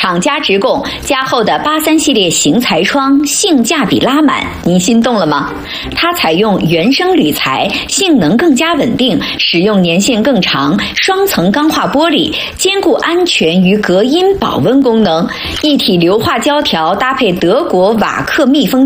厂家直供，加厚的83系列型材窗性价比拉满，您心动了吗？它采用原生铝材，性能更加稳定，使用年限更长，双层钢化玻璃，兼顾安全与隔音保温功能，一体硫化胶条搭配德国瓦克密封